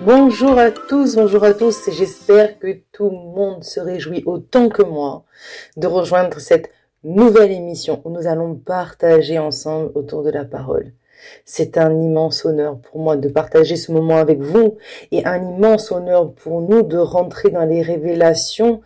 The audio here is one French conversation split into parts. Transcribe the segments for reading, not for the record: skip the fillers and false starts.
Bonjour à tous, j'espère que tout le monde se réjouit autant que moi de rejoindre cette nouvelle émission où nous allons partager ensemble autour de la parole. C'est un immense honneur pour moi de partager ce moment avec vous et un immense honneur pour nous de rentrer dans les révélations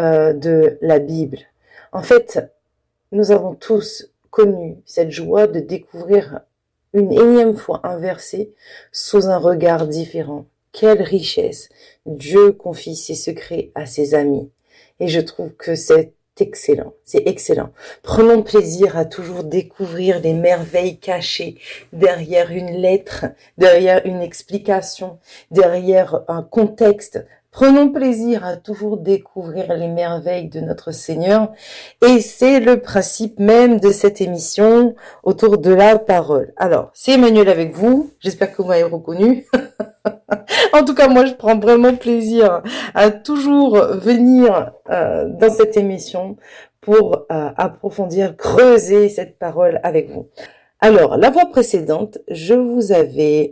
de la Bible. En fait, nous avons tous connu cette joie de découvrir une énième fois un verset sous un regard différent. Quelle richesse! Dieu confie ses secrets à ses amis. Et je trouve que c'est excellent. Prenons plaisir à toujours découvrir les merveilles cachées derrière une lettre, derrière une explication, derrière un contexte. Prenons plaisir à toujours découvrir les merveilles de notre Seigneur. Et c'est le principe même de cette émission autour de la parole. Alors, c'est Emmanuel avec vous. J'espère que vous m'avez reconnu. En tout cas, moi, je prends vraiment plaisir à toujours venir dans cette émission pour approfondir, creuser cette parole avec vous. Alors, la fois précédente, je vous avais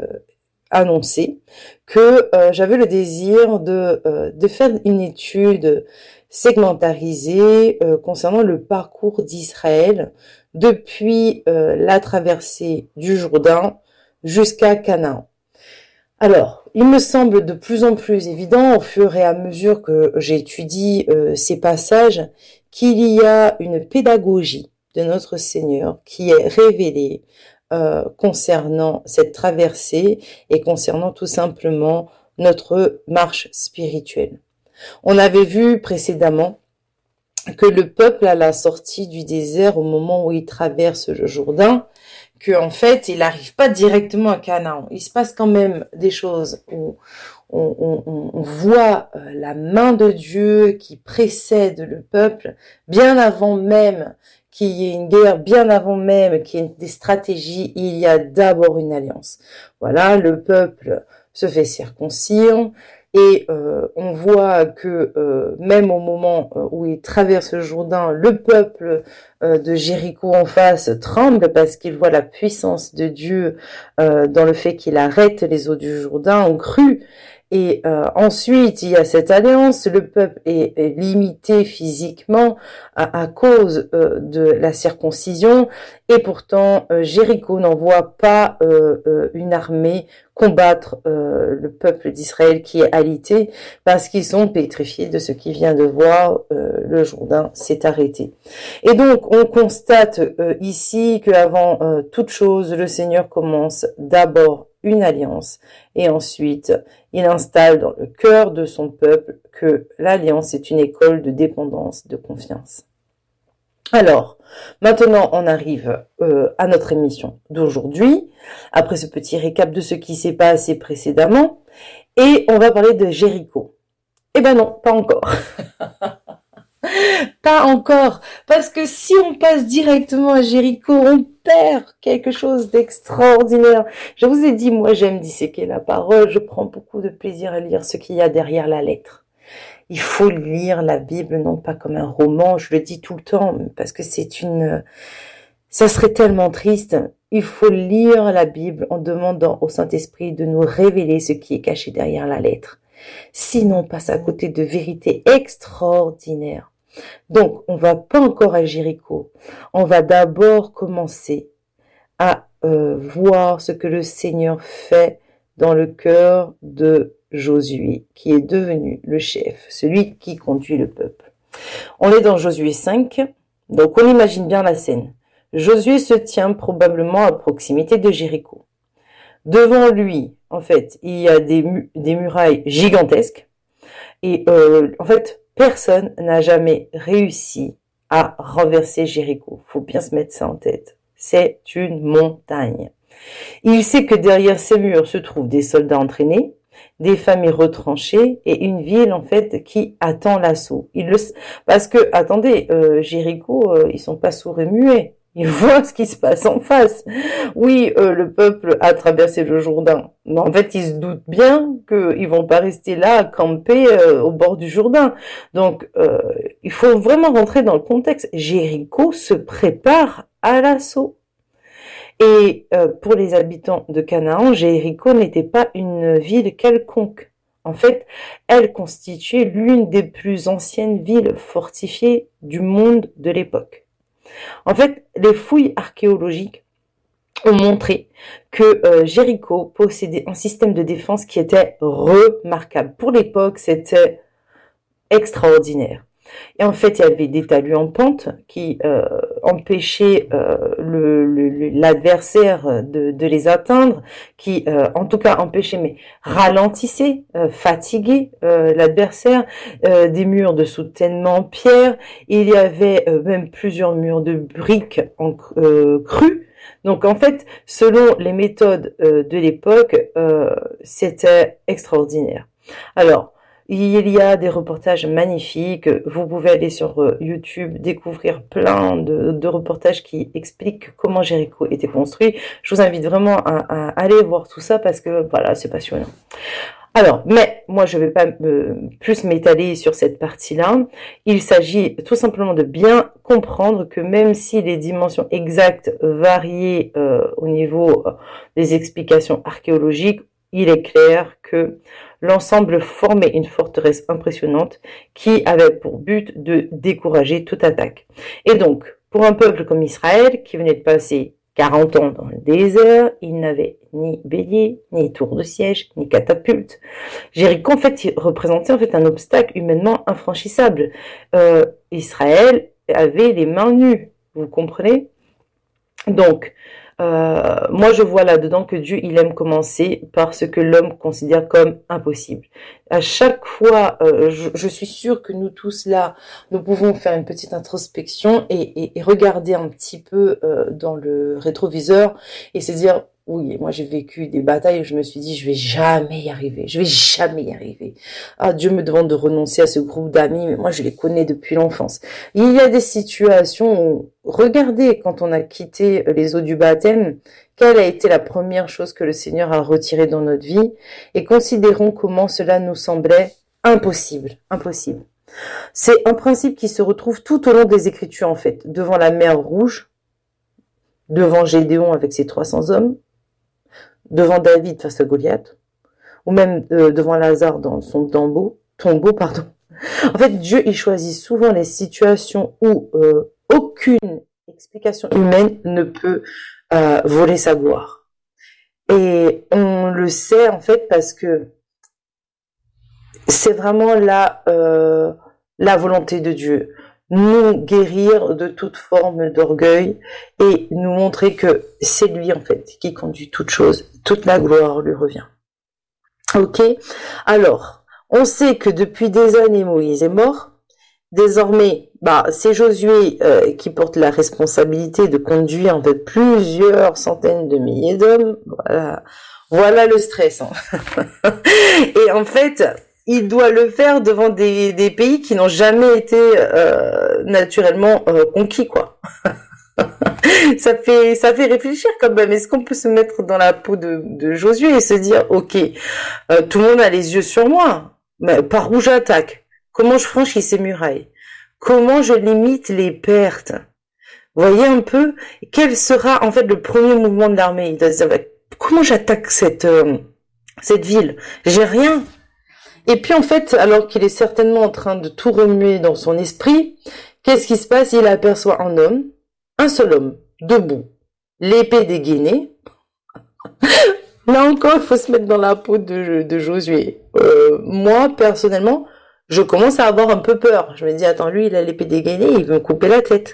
annoncé que j'avais le désir de faire une étude segmentarisée concernant le parcours d'Israël depuis la traversée du Jourdain jusqu'à Canaan. Alors, il me semble de plus en plus évident au fur et à mesure que j'étudie ces passages qu'il y a une pédagogie de notre Seigneur qui est révélée concernant cette traversée et concernant tout simplement notre marche spirituelle. On avait vu précédemment que le peuple à la sortie du désert au moment où il traverse le Jourdain, que en fait il n'arrive pas directement à Canaan. Il se passe quand même des choses où on voit la main de Dieu qui précède le peuple bien avant même qu'il y ait une guerre, bien avant même qu'il y ait des stratégies. Il y a d'abord une alliance. Voilà, le peuple se fait circoncire. Et on voit que même au moment où il traverse le Jourdain, le peuple de Jéricho en face tremble parce qu'il voit la puissance de Dieu dans le fait qu'il arrête les eaux du Jourdain en crue. Et ensuite, il y a cette alliance, le peuple est limité physiquement à cause de la circoncision, et pourtant Jéricho n'envoie pas une armée combattre le peuple d'Israël qui est alité, parce qu'ils sont pétrifiés de ce qu'ils viennent de voir, le Jourdain s'est arrêté. Et donc, on constate ici qu'avant toute chose, le Seigneur commence d'abord une alliance, et ensuite, il installe dans le cœur de son peuple que l'alliance est une école de dépendance, de confiance. Alors, maintenant, on arrive à notre émission d'aujourd'hui, après ce petit récap de ce qui s'est passé précédemment, et on va parler de Jéricho. Eh ben non, pas encore. Pas encore, parce que si on passe directement à Jéricho, on perd quelque chose d'extraordinaire. Je vous ai dit, moi j'aime disséquer la parole, je prends beaucoup de plaisir à lire ce qu'il y a derrière la lettre. Il faut lire la Bible, non pas comme un roman, je le dis tout le temps, parce que ça serait tellement triste. Il faut lire la Bible en demandant au Saint-Esprit de nous révéler ce qui est caché derrière la lettre. Sinon, on passe à côté de vérités extraordinaires. Donc, on va pas encore à Jéricho. On va d'abord commencer à voir ce que le Seigneur fait dans le cœur de Josué, qui est devenu le chef, celui qui conduit le peuple. On est dans Josué 5, donc on imagine bien la scène. Josué se tient probablement à proximité de Jéricho. Devant lui, en fait, il y a des murailles gigantesques. Et en fait, personne n'a jamais réussi à renverser Jéricho. Faut bien se mettre ça en tête. C'est une montagne. Il sait que derrière ces murs se trouvent des soldats entraînés, des familles retranchées et une ville en fait qui attend l'assaut. Parce que attendez, Jéricho, ils sont pas sourds et muets. Ils voient ce qui se passe en face. Oui, le peuple a traversé le Jourdain. Mais en fait, ils se doutent bien qu'ils vont pas rester là à camper au bord du Jourdain. Donc, il faut vraiment rentrer dans le contexte. Jéricho se prépare à l'assaut. Et pour les habitants de Canaan, Jéricho n'était pas une ville quelconque. En fait, elle constituait l'une des plus anciennes villes fortifiées du monde de l'époque. En fait, les fouilles archéologiques ont montré que Jéricho possédait un système de défense qui était remarquable. Pour l'époque, c'était extraordinaire. Et en fait, il y avait des talus en pente qui empêchaient l'adversaire de les atteindre, qui en tout cas empêchaient, mais ralentissaient, fatiguaient l'adversaire, des murs de soutènement en pierre, il y avait même plusieurs murs de briques en crues. Donc en fait, selon les méthodes de l'époque, c'était extraordinaire. Alors, il y a des reportages magnifiques. Vous pouvez aller sur YouTube découvrir plein de reportages qui expliquent comment Jéricho était construit. Je vous invite vraiment à aller voir tout ça parce que voilà, c'est passionnant. Alors, mais moi je vais pas plus m'étaler sur cette partie-là. Il s'agit tout simplement de bien comprendre que même si les dimensions exactes variaient au niveau des explications archéologiques, il est clair que l'ensemble formait une forteresse impressionnante qui avait pour but de décourager toute attaque. Et donc, pour un peuple comme Israël, qui venait de passer 40 ans dans le désert, il n'avait ni bélier, ni tour de siège, ni catapulte. Jéricho, en fait, il représentait en fait un obstacle humainement infranchissable. Israël avait les mains nues, vous comprenez? Donc, moi je vois là-dedans que Dieu il aime commencer par ce que l'homme considère comme impossible. À chaque fois, je suis sûre que nous tous là, nous pouvons faire une petite introspection et regarder un petit peu dans le rétroviseur et se dire oui, moi j'ai vécu des batailles où je me suis dit je vais jamais y arriver, je vais jamais y arriver. Ah, Dieu me demande de renoncer à ce groupe d'amis, mais moi je les connais depuis l'enfance. Il y a des situations où, regardez, quand on a quitté les eaux du baptême, quelle a été la première chose que le Seigneur a retirée dans notre vie et considérons comment cela nous semblait impossible. C'est un principe qui se retrouve tout au long des Écritures en fait, devant la mer Rouge, devant Gédéon avec ses 300 hommes, devant David face à Goliath, ou même devant Lazare dans son tombeau. En fait, Dieu, il choisit souvent les situations où aucune explication humaine ne peut voler sa gloire. Et on le sait, en fait, parce que c'est vraiment la volonté de Dieu. Nous guérir de toute forme d'orgueil et nous montrer que c'est lui en fait qui conduit toute chose, toute la gloire lui revient. Ok, alors on sait que depuis des années Moïse est mort, désormais c'est Josué qui porte la responsabilité de conduire en fait plusieurs centaines de milliers d'hommes, voilà le stress. Et en fait, il doit le faire devant des pays qui n'ont jamais été naturellement conquis, quoi. ça fait réfléchir quand même. Est-ce qu'on peut se mettre dans la peau de Josué et se dire, ok, tout le monde a les yeux sur moi, mais par où j'attaque? Comment je franchis ces murailles? Comment je limite les pertes? Voyez un peu quel sera en fait le premier mouvement de l'armée. Il doit se dire, comment j'attaque cette ville? J'ai rien. Et puis en fait, alors qu'il est certainement en train de tout remuer dans son esprit, qu'est-ce qui se passe? Il aperçoit un seul homme, debout, l'épée dégainée. Là encore, il faut se mettre dans la peau de Josué. Moi, personnellement, je commence à avoir un peu peur. Je me dis, attends, lui, il a l'épée dégainée, il veut me couper la tête.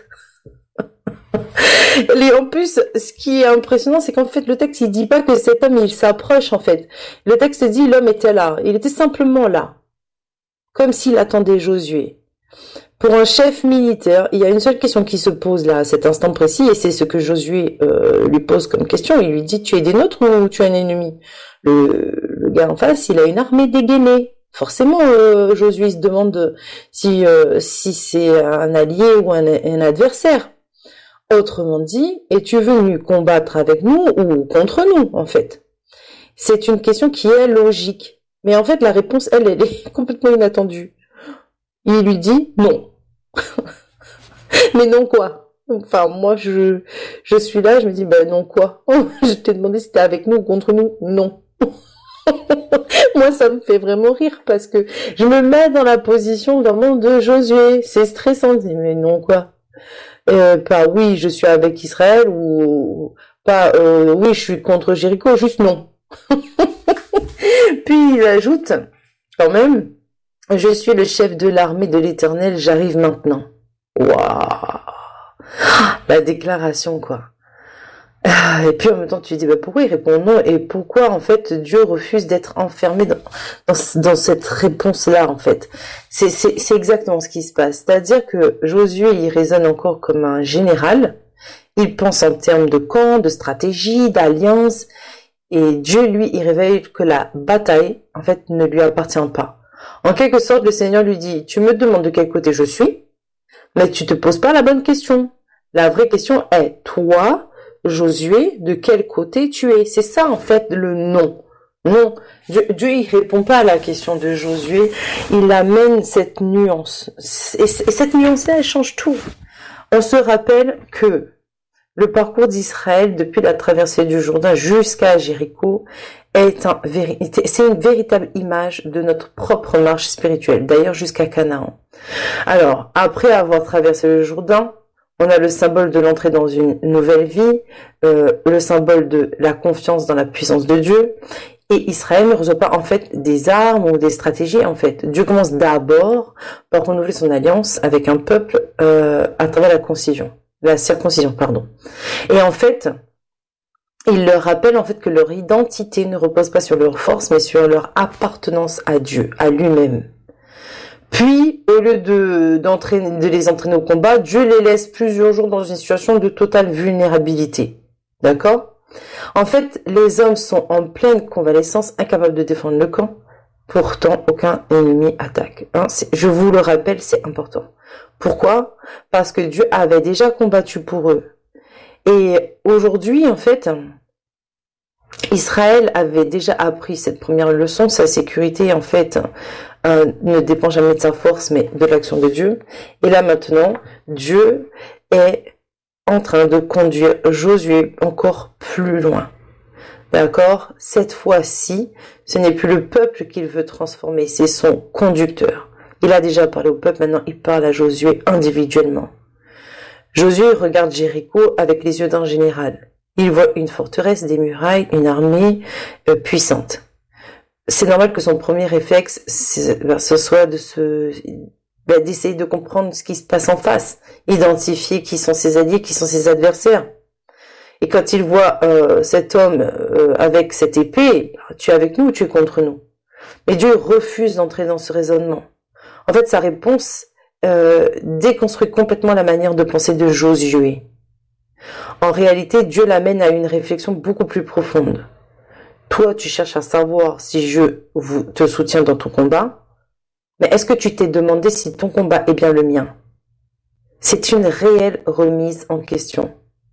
Et en plus, ce qui est impressionnant, c'est qu'en fait, le texte, il dit pas que cet homme, il s'approche, en fait. Le texte dit, l'homme était là. Il était simplement là. Comme s'il attendait Josué. Pour un chef militaire, il y a une seule question qui se pose là, à cet instant précis, et c'est ce que Josué lui pose comme question. Il lui dit, tu es des nôtres ou tu es un ennemi? Le gars en face, il a une armée dégainée. Forcément, Josué se demande si c'est un allié ou un adversaire. Autrement dit, es-tu venu combattre avec nous ou contre nous, en fait? C'est une question qui est logique. Mais en fait, la réponse, elle est complètement inattendue. Il lui dit non. Mais non quoi? Enfin, moi, je suis là, je me dis, ben non, quoi? Je t'ai demandé si t'es avec nous ou contre nous. Non. Moi, ça me fait vraiment rire parce que je me mets dans la position vraiment de Josué. C'est stressant. Je dis, mais non, quoi. Pas oui, je suis avec Israël ou pas oui, je suis contre Jéricho, juste non. Puis il ajoute, quand même, je suis le chef de l'armée de l'Éternel, j'arrive maintenant. Waouh! La déclaration, quoi. Et puis en même temps, tu te dis, bah, pourquoi il répond non et pourquoi en fait Dieu refuse d'être enfermé dans cette réponse-là en fait. C'est exactement ce qui se passe. C'est-à-dire que Josué, il raisonne encore comme un général. Il pense en termes de camp, de stratégie, d'alliance. Et Dieu, lui, il révèle que la bataille, en fait, ne lui appartient pas. En quelque sorte, le Seigneur lui dit, tu me demandes de quel côté je suis, mais tu te poses pas la bonne question. La vraie question est, toi, Josué, de quel côté tu es? C'est ça, en fait, le non. Non. Dieu, il répond pas à la question de Josué. Il amène cette nuance. Et cette nuance-là, elle change tout. On se rappelle que le parcours d'Israël, depuis la traversée du Jourdain jusqu'à Jéricho, c'est une véritable image de notre propre marche spirituelle, d'ailleurs jusqu'à Canaan. Alors, après avoir traversé le Jourdain, on a le symbole de l'entrée dans une nouvelle vie, le symbole de la confiance dans la puissance de Dieu, et Israël ne reçoit pas en fait des armes ou des stratégies en fait. Dieu commence d'abord par renouveler son alliance avec un peuple à travers la circoncision, pardon. Et en fait, il leur rappelle en fait que leur identité ne repose pas sur leur force, mais sur leur appartenance à Dieu, à lui-même. Puis, au lieu de les entraîner au combat, Dieu les laisse plusieurs jours dans une situation de totale vulnérabilité. D'accord? En fait, les hommes sont en pleine convalescence, incapables de défendre le camp. Pourtant, aucun ennemi attaque. Je vous le rappelle, c'est important. Pourquoi? Parce que Dieu avait déjà combattu pour eux. Et aujourd'hui, en fait, Israël avait déjà appris cette première leçon. Sa sécurité, en fait, ne dépend jamais de sa force, mais de l'action de Dieu. Et là, maintenant, Dieu est en train de conduire Josué encore plus loin. D'accord? Cette fois-ci, ce n'est plus le peuple qu'il veut transformer, c'est son conducteur. Il a déjà parlé au peuple, maintenant il parle à Josué individuellement. Josué regarde Jéricho avec les yeux d'un général. Il voit une forteresse, des murailles, une armée puissante. C'est normal que son premier réflexe, ce soit d'essayer de comprendre ce qui se passe en face, identifier qui sont ses alliés, qui sont ses adversaires. Et quand il voit cet homme avec cette épée, tu es avec nous ou tu es contre nous? Mais Dieu refuse d'entrer dans ce raisonnement. En fait, sa réponse déconstruit complètement la manière de penser de Josué. En réalité, Dieu l'amène à une réflexion beaucoup plus profonde. Toi, tu cherches à savoir si je te soutiens dans ton combat, mais est-ce que tu t'es demandé si ton combat est bien le mien? C'est une réelle remise en question.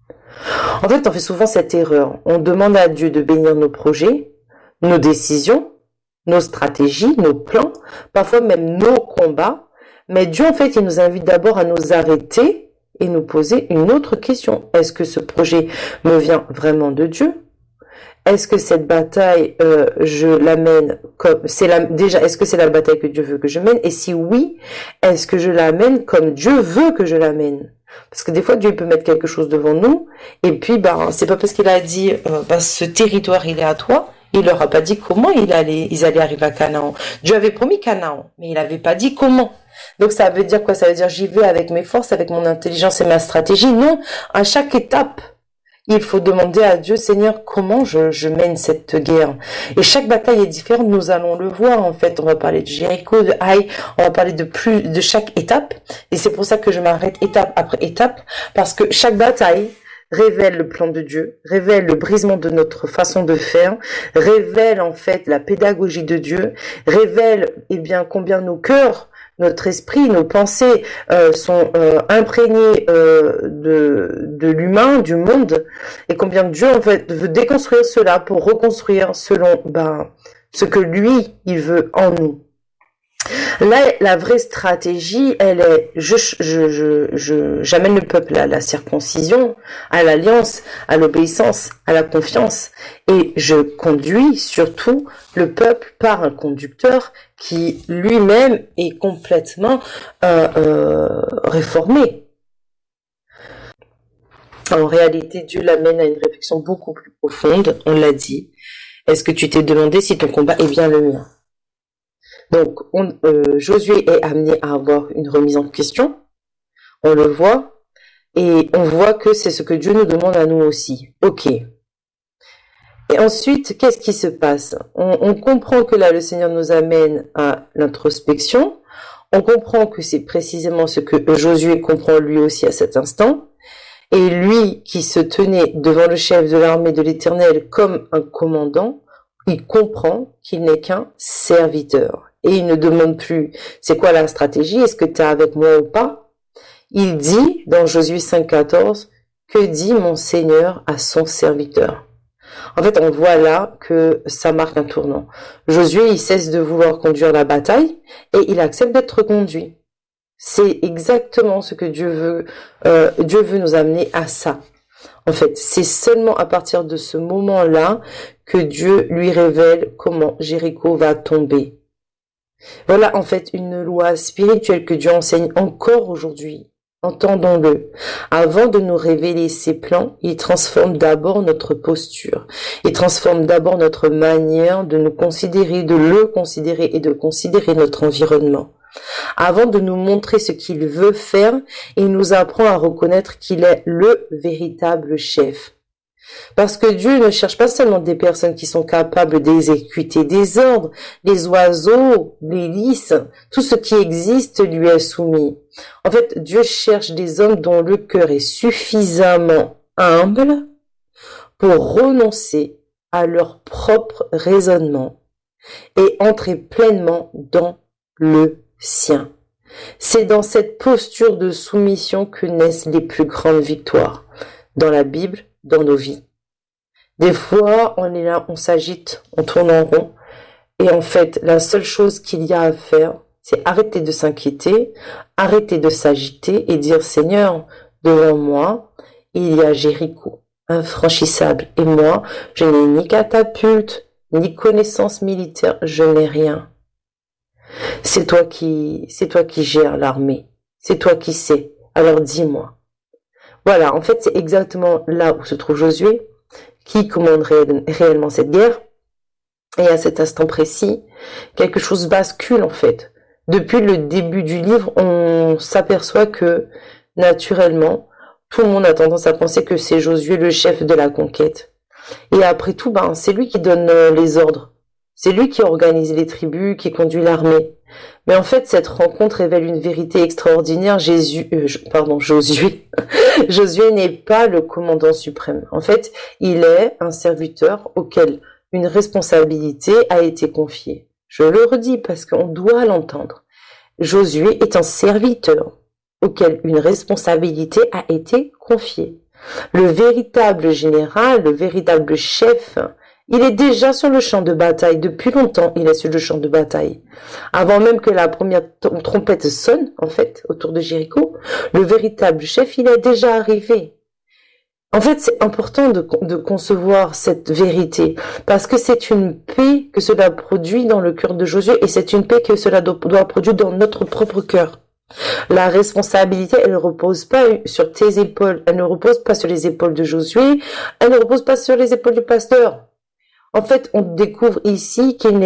En fait, on fait souvent cette erreur. On demande à Dieu de bénir nos projets, nos décisions, nos stratégies, nos plans, parfois même nos combats. Mais Dieu, en fait, il nous invite d'abord à nous arrêter et nous poser une autre question. Est-ce que ce projet me vient vraiment de Dieu? Est-ce que cette bataille, je l'amène comme est-ce que c'est la bataille que Dieu veut que je mène? Et si oui, est-ce que je l'amène comme Dieu veut que je l'amène? Parce que des fois, Dieu peut mettre quelque chose devant nous, et puis, c'est pas parce qu'il a dit, ce territoire, il est à toi, il leur a pas dit comment ils allaient arriver à Canaan. Dieu avait promis Canaan, mais il avait pas dit comment. Donc, ça veut dire quoi? Ça veut dire, j'y vais avec mes forces, avec mon intelligence et ma stratégie. Non, à chaque étape, il faut demander à Dieu, Seigneur, comment je mène cette guerre. Et chaque bataille est différente, nous allons le voir en fait. On va parler de Jéricho, de Haï, on va parler de chaque étape. Et c'est pour ça que je m'arrête étape après étape, parce que chaque bataille révèle le plan de Dieu, révèle le brisement de notre façon de faire, révèle en fait la pédagogie de Dieu, révèle combien nos cœurs, notre esprit, nos pensées sont imprégnés de l'humain, du monde, et combien Dieu en fait veut déconstruire cela pour reconstruire selon ce que lui il veut en nous. Là, la vraie stratégie, elle est, j'amène le peuple à la circoncision, à l'alliance, à l'obéissance, à la confiance, et je conduis surtout le peuple par un conducteur qui lui-même est complètement réformé. En réalité, Dieu l'amène à une réflexion beaucoup plus profonde, on l'a dit. Est-ce que tu t'es demandé si ton combat est bien le mien? Donc, Josué est amené à avoir une remise en question, on le voit, et on voit que c'est ce que Dieu nous demande à nous aussi. Ok. Et ensuite, qu'est-ce qui se passe? On comprend que là, le Seigneur nous amène à l'introspection, on comprend que c'est précisément ce que Josué comprend lui aussi à cet instant, et lui qui se tenait devant le chef de l'armée de l'Éternel comme un commandant, il comprend qu'il n'est qu'un serviteur. Et il ne demande plus, c'est quoi la stratégie? Est-ce que tu es avec moi ou pas? Il dit, dans Josué 5,14, que dit mon Seigneur à son serviteur? En fait, on voit là que ça marque un tournant. Josué, il cesse de vouloir conduire la bataille et il accepte d'être conduit. C'est exactement ce que Dieu veut. Dieu veut nous amener à ça. En fait, c'est seulement à partir de ce moment-là que Dieu lui révèle comment Jéricho va tomber. Voilà en fait une loi spirituelle que Dieu enseigne encore aujourd'hui. Entendons-le. Avant de nous révéler ses plans, il transforme d'abord notre posture. Il transforme d'abord notre manière de nous considérer, de le considérer et de considérer notre environnement. Avant de nous montrer ce qu'il veut faire, il nous apprend à reconnaître qu'il est le véritable chef. Parce que Dieu ne cherche pas seulement des personnes qui sont capables d'exécuter des ordres, les oiseaux, les lys, tout ce qui existe lui est soumis. En fait, Dieu cherche des hommes dont le cœur est suffisamment humble pour renoncer à leur propre raisonnement et entrer pleinement dans le sien. C'est dans cette posture de soumission que naissent les plus grandes victoires dans la Bible, dans nos vies. Des fois, on est là, on s'agite, on tourne en rond, et en fait, la seule chose qu'il y a à faire, c'est arrêter de s'inquiéter, arrêter de s'agiter et dire, Seigneur, devant moi, il y a Jéricho, infranchissable, et moi, je n'ai ni catapulte, ni connaissance militaire, je n'ai rien. C'est toi qui gères l'armée. C'est toi qui sais. Alors dis-moi. Voilà, en fait, c'est exactement là où se trouve Josué, qui commande réellement cette guerre. Et à cet instant précis, quelque chose bascule, en fait. Depuis le début du livre, on s'aperçoit que, naturellement, tout le monde a tendance à penser que c'est Josué le chef de la conquête. Et après tout, c'est lui qui donne les ordres. C'est lui qui organise les tribus, qui conduit l'armée. Mais en fait, cette rencontre révèle une vérité extraordinaire. Josué. Josué n'est pas le commandant suprême. En fait, il est un serviteur auquel une responsabilité a été confiée. Je le redis parce qu'on doit l'entendre. Josué est un serviteur auquel une responsabilité a été confiée. Le véritable général, le véritable chef, il est déjà sur le champ de bataille. Depuis longtemps, il est sur le champ de bataille. Avant même que la première trompette sonne, en fait, autour de Jéricho, le véritable chef, il est déjà arrivé. En fait, c'est important de concevoir cette vérité, parce que c'est une paix que cela produit dans le cœur de Josué, et c'est une paix que cela doit produire dans notre propre cœur. La responsabilité, elle ne repose pas sur tes épaules, elle ne repose pas sur les épaules de Josué, elle ne repose pas sur les épaules du pasteur. En fait, on découvre ici qu'il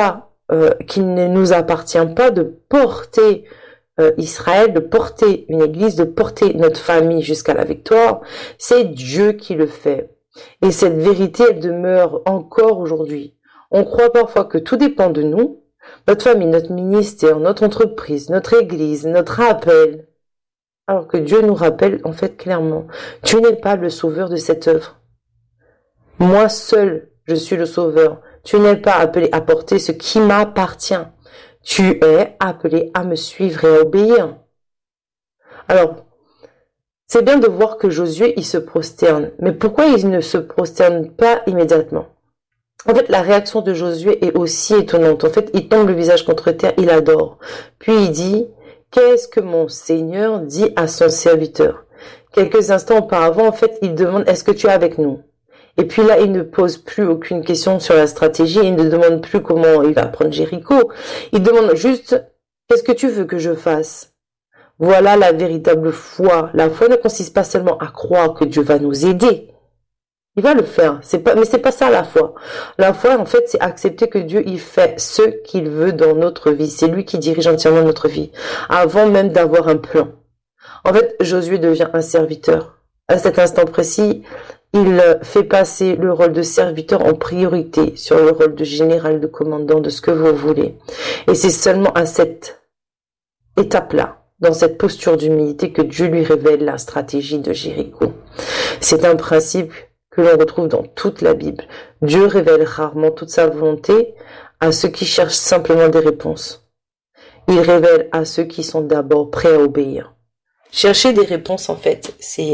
ne nous appartient pas de porter Israël, de porter une église, de porter notre famille jusqu'à la victoire. C'est Dieu qui le fait. Et cette vérité, elle demeure encore aujourd'hui. On croit parfois que tout dépend de nous, notre famille, notre ministère, notre entreprise, notre église, notre appel. Alors que Dieu nous rappelle en fait clairement, tu n'es pas le sauveur de cette œuvre. Moi seul, je suis le sauveur. Tu n'es pas appelé à porter ce qui m'appartient. Tu es appelé à me suivre et à obéir. Alors, c'est bien de voir que Josué, il se prosterne. Mais pourquoi il ne se prosterne pas immédiatement? En fait, la réaction de Josué est aussi étonnante. En fait, il tombe le visage contre terre, il adore. Puis il dit, qu'est-ce que mon Seigneur dit à son serviteur? Quelques instants auparavant, en fait, il demande, est-ce que tu es avec nous? Et puis là, il ne pose plus aucune question sur la stratégie, il ne demande plus comment il va prendre Jéricho. Il demande juste, qu'est-ce que tu veux que je fasse? Voilà la véritable foi. La foi ne consiste pas seulement à croire que Dieu va nous aider. Il va le faire. Mais c'est pas ça la foi. La foi, en fait, c'est accepter que Dieu, il fait ce qu'il veut dans notre vie. C'est lui qui dirige entièrement notre vie. Avant même d'avoir un plan. En fait, Josué devient un serviteur. À cet instant précis, il fait passer le rôle de serviteur en priorité sur le rôle de général, de commandant, de ce que vous voulez. Et c'est seulement à cette étape-là, dans cette posture d'humilité, que Dieu lui révèle la stratégie de Jéricho. C'est un principe que l'on retrouve dans toute la Bible. Dieu révèle rarement toute sa volonté à ceux qui cherchent simplement des réponses. Il révèle à ceux qui sont d'abord prêts à obéir. Chercher des réponses, en fait,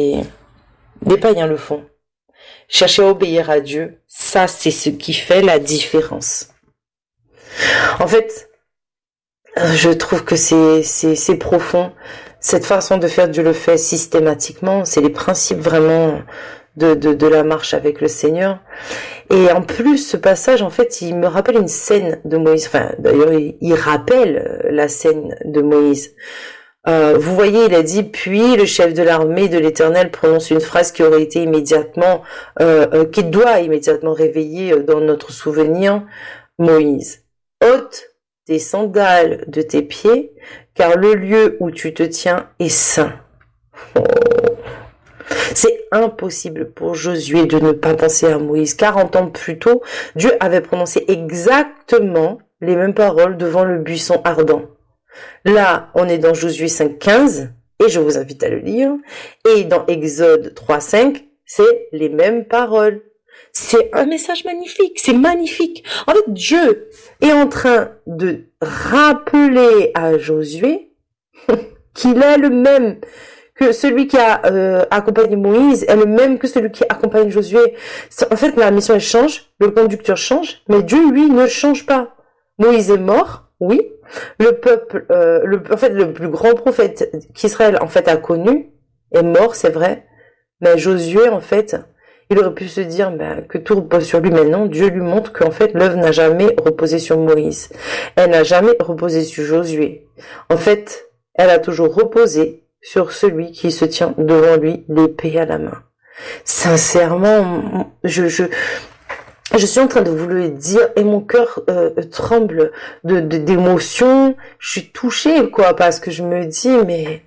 les païens le font. Chercher à obéir à Dieu, ça, c'est ce qui fait la différence. En fait, je trouve que c'est profond. Cette façon de faire, Dieu le fait systématiquement. C'est les principes vraiment de la marche avec le Seigneur. Et en plus, ce passage, en fait, il me rappelle une scène de Moïse. Enfin, d'ailleurs, il rappelle la scène de Moïse. Vous voyez, il a dit, puis le chef de l'armée de l'Éternel prononce une phrase qui aurait été immédiatement, qui doit immédiatement réveiller dans notre souvenir Moïse. Ôte tes sandales de tes pieds, car le lieu où tu te tiens est saint. Oh. C'est impossible pour Josué de ne pas penser à Moïse. 40 ans plus tôt, Dieu avait prononcé exactement les mêmes paroles devant le buisson ardent. Là, on est dans Josué 5,15, et je vous invite à le lire. Et dans Exode 3,5, c'est les mêmes paroles. C'est un message magnifique, c'est magnifique. En fait, Dieu est en train de rappeler à Josué qu'il est le même, que celui qui a accompagné Moïse est le même que celui qui accompagne Josué. En fait, la mission elle change, le conducteur change, mais Dieu, lui, ne change pas. Moïse est mort, oui. Le peuple, le plus grand prophète qu'Israël en fait a connu est mort, c'est vrai. Mais Josué, en fait, il aurait pu se dire que tout repose sur lui, mais non, Dieu lui montre qu'en fait l'œuvre n'a jamais reposé sur Moïse. Elle n'a jamais reposé sur Josué. En fait, elle a toujours reposé sur celui qui se tient devant lui, l'épée à la main. Sincèrement, je suis en train de vous le dire et mon cœur tremble d'émotion. Je suis touchée, quoi, parce que je me dis, mais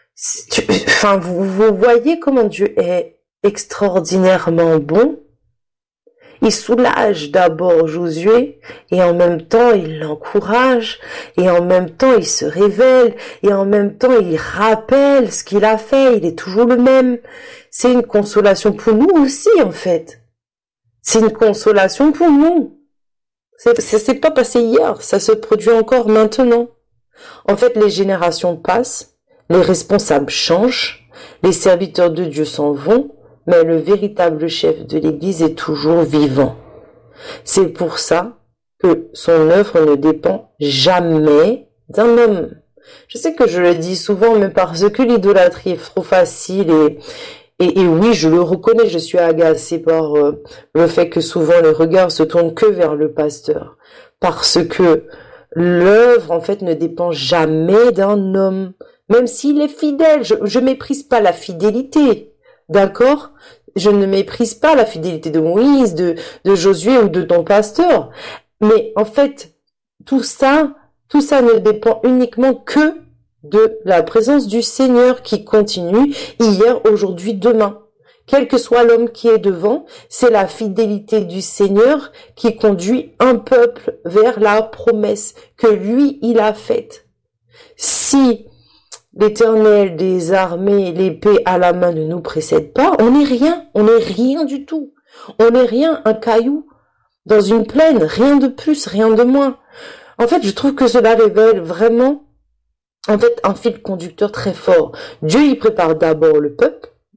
vous voyez comment Dieu est extraordinairement bon. Il soulage d'abord Josué et en même temps il l'encourage et en même temps il se révèle et en même temps il rappelle ce qu'il a fait. Il est toujours le même. C'est une consolation pour nous aussi, en fait. C'est une consolation pour nous. C'est pas passé hier, ça se produit encore maintenant. En fait, les générations passent, les responsables changent, les serviteurs de Dieu s'en vont, mais le véritable chef de l'Église est toujours vivant. C'est pour ça que son œuvre ne dépend jamais d'un homme. Je sais que je le dis souvent, mais parce que l'idolâtrie est trop facile et oui, je le reconnais, je suis agacée par le fait que souvent les regards se tournent que vers le pasteur. Parce que l'œuvre, en fait, ne dépend jamais d'un homme. Même s'il est fidèle, je méprise pas la fidélité. D'accord? Je ne méprise pas la fidélité de Moïse, de Josué ou de ton pasteur. Mais en fait, tout ça ne dépend uniquement que de la présence du Seigneur qui continue hier, aujourd'hui, demain. Quel que soit l'homme qui est devant, c'est la fidélité du Seigneur qui conduit un peuple vers la promesse que lui, il a faite. Si l'Éternel des armées, l'épée à la main ne nous précède pas, on n'est rien du tout. On n'est rien, un caillou dans une plaine, rien de plus, rien de moins. En fait, je trouve que cela révèle vraiment, en fait, un fil conducteur très fort. Dieu y prépare d'abord le peuple,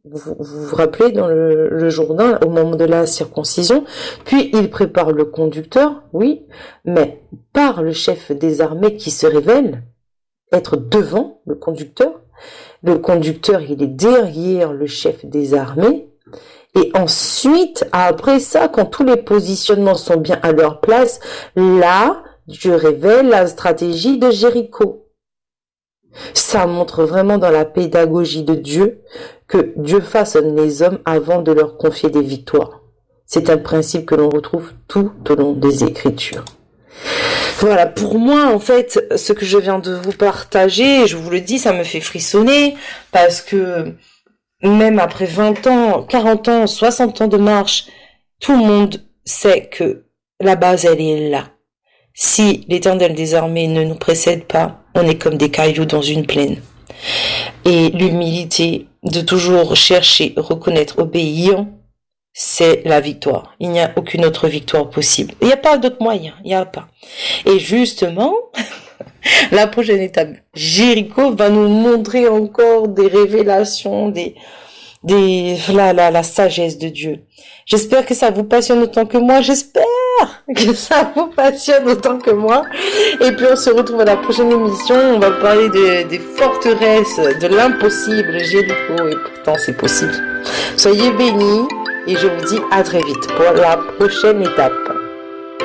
vous rappelez dans le Jourdain, au moment de la circoncision, puis il prépare le conducteur, oui, mais par le chef des armées qui se révèle être devant le conducteur. Le conducteur, il est derrière le chef des armées. Et ensuite, après ça, quand tous les positionnements sont bien à leur place, là, Dieu révèle la stratégie de Jéricho. Ça montre vraiment dans la pédagogie de Dieu que Dieu façonne les hommes avant de leur confier des victoires. C'est un principe que l'on retrouve tout au long des Écritures. Voilà, pour moi, en fait, ce que je viens de vous partager, je vous le dis, ça me fait frissonner, parce que même après 20 ans, 40 ans, 60 ans de marche, tout le monde sait que la base, elle est là. Si l'Éternel des armées ne nous précède pas, on est comme des cailloux dans une plaine. Et l'humilité de toujours chercher, reconnaître, obéir, c'est la victoire. Il n'y a aucune autre victoire possible. Il n'y a pas d'autre moyen. Il n'y a pas. Et justement, la prochaine étape, Jéricho va nous montrer encore des révélations, la sagesse de Dieu. J'espère que ça vous passionne autant que moi. J'espère que ça vous passionne autant que moi. Et puis on se retrouve à la prochaine émission. On va parler des forteresses, de l'impossible, Jéricho. Et pourtant c'est possible. Soyez bénis et je vous dis à très vite pour la prochaine étape.